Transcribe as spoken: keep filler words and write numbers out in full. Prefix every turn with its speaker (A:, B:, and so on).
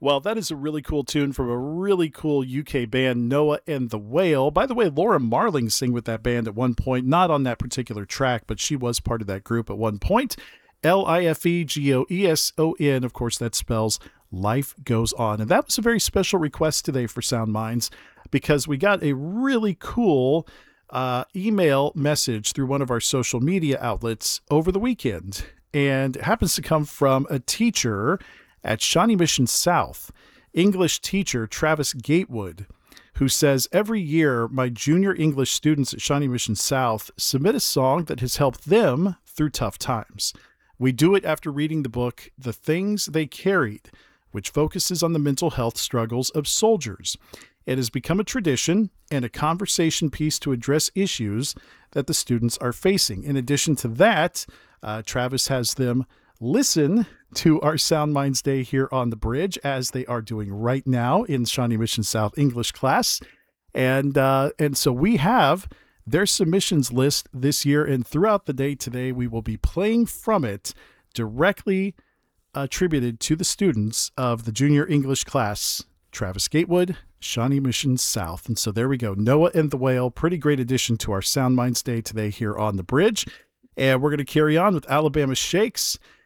A: Well, that is a really cool tune from a really cool U K band, Noah and the Whale. By the way, Laura Marling sang with that band at one point, not on that particular track, but she was part of that group at one point. L I F E G O E S O N. Of course, that spells Life Goes On. And that was a very special request today for Sound Minds because we got a really cool uh, email message through one of our social media outlets over the weekend. And it happens to come from a teacher at Shawnee Mission South, English teacher Travis Gatewood, who says, every year my junior English students at Shawnee Mission South submit a song that has helped them through tough times. We do it after reading the book, The Things They Carried, which focuses on the mental health struggles of soldiers. It has become a tradition and a conversation piece to address issues that the students are facing. In addition to that, uh, Travis has them listen to our Sound Minds Day here on the bridge, as they are doing right now in Shawnee Mission South English class. And uh, and so we have their submissions list this year, and throughout the day today, we will be playing from it directly attributed to the students of the junior English class, Travis Gatewood, Shawnee Mission South. And so there we go. Noah and the Whale, pretty great addition to our Sound Minds Day today here on the bridge. And we're going to carry on with Alabama Shakes